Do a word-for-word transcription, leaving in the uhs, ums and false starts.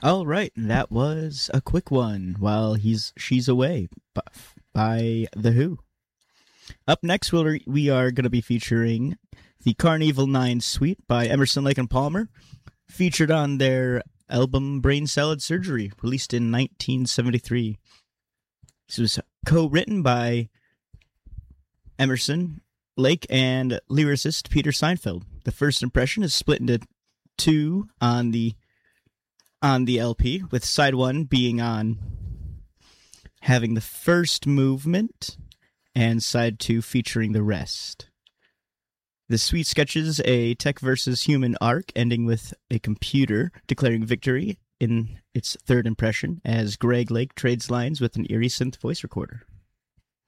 All right, that was a quick one. While he's she's away by, by The Who. Up next, we'll, we are going to be featuring the Carnival Nine Suite by Emerson, Lake and Palmer, featured on their album Brain Salad Surgery, released in nineteen seventy-three. This was co-written by Emerson, Lake, and lyricist Peter Seinfeld. The first impression is split into two on the on the L P, with side one being on having the first movement, and side two featuring the rest. The suite sketches a tech versus human arc, ending with a computer declaring victory in its third impression as Greg Lake trades lines with an eerie synth voice recorder.